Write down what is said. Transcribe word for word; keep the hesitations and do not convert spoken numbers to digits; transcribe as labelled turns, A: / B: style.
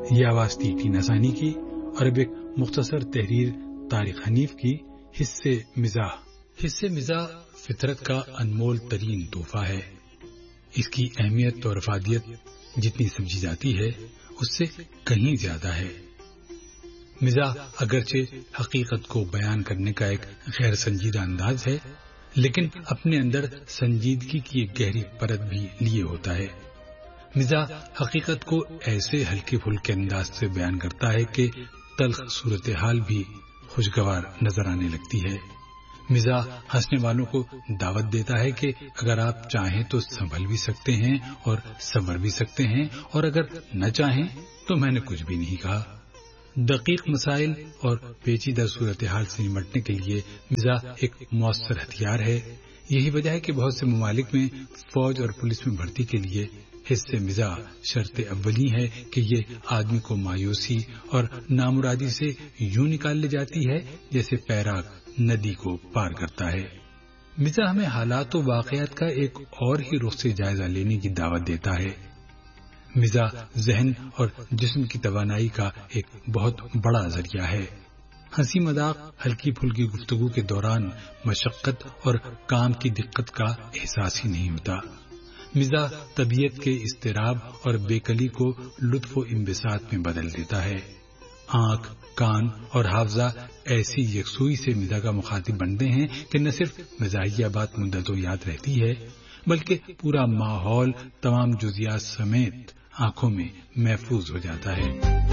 A: یہ آواز تھی ٹینا ثانی کی اور اب ایک مختصر تحریر طارق حنیف کی حصے مزاح۔ حصے مزاح فطرت کا انمول ترین تحفہ ہے۔ اس کی اہمیت اور افادیت جتنی سمجھی جاتی ہے اس سے کہیں زیادہ ہے۔ مزاح اگرچہ حقیقت کو بیان کرنے کا ایک غیر سنجیدہ انداز ہے، لیکن اپنے اندر سنجیدگی کی ایک گہری پرت بھی لیے ہوتا ہے۔ مزاح حقیقت کو ایسے ہلکے پھلکے انداز سے بیان کرتا ہے کہ تلخ صورتحال بھی خوشگوار نظر آنے لگتی ہے۔ مزاح ہنسنے والوں کو دعوت دیتا ہے کہ اگر آپ چاہیں تو سنبھل بھی سکتے ہیں اور سنور بھی سکتے ہیں، اور اگر نہ چاہیں تو میں نے کچھ بھی نہیں کہا۔ دقیق مسائل اور پیچیدہ صورتحال سے نمٹنے کے لیے مزاح ایک مؤثر ہتھیار ہے۔ یہی وجہ ہے کہ بہت سے ممالک میں فوج اور پولیس میں بھرتی کے لیے حصے مزاح شرط اولی ہے کہ یہ آدمی کو مایوسی اور نامرادی سے یوں نکال لے جاتی ہے جیسے پیراک ندی کو پار کرتا ہے۔ مزاح ہمیں حالات و واقعات کا ایک اور ہی رخ سے جائزہ لینے کی دعوت دیتا ہے۔ مزاح ذہن اور جسم کی توانائی کا ایک بہت بڑا ذریعہ ہے۔ ہنسی مذاق ہلکی پھلکی گفتگو کے دوران مشقت اور کام کی دقت کا احساس ہی نہیں ہوتا۔ مزاح طبیعت کے اضطراب اور بےکلی کو لطف و انبساط میں بدل دیتا ہے۔ آنکھ، کان اور حافظہ ایسی یکسوئی سے مزاح کا مخاطب بنتے ہیں کہ نہ صرف مزاحیہ بات مدتوں یاد رہتی ہے بلکہ پورا ماحول تمام جزیات سمیت آنکھوں میں محفوظ ہو جاتا ہے۔